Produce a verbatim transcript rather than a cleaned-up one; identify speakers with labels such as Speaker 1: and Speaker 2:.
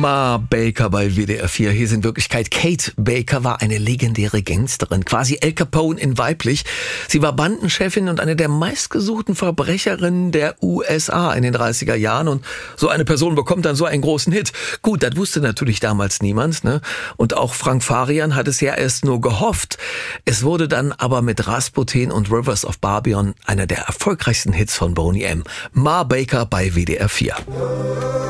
Speaker 1: Ma Baker bei W D R vier. Hier ist in Wirklichkeit Kate Baker, war eine legendäre Gangsterin, quasi Al Capone in weiblich. Sie war Bandenchefin und eine der meistgesuchten Verbrecherinnen der U S A in den dreißiger Jahren. Und so eine Person bekommt dann so einen großen Hit. Gut, das wusste natürlich damals niemand, ne? Und auch Frank Farian hat es ja erst nur gehofft. Es wurde dann aber mit Rasputin und Rivers of Babylon einer der erfolgreichsten Hits von Boney M. Ma Baker bei W D R vier.